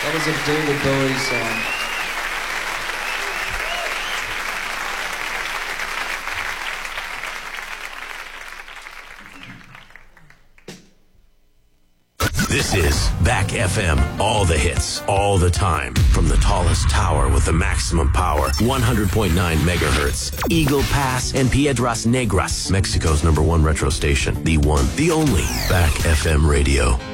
That was a David Bowie song. This is Back FM. All the hits, all the time. From the tallest tower with the maximum power. 100.9 megahertz. Eagle Pass and Piedras Negras. Mexico's #1 retro station. The one, the only. Back FM Radio.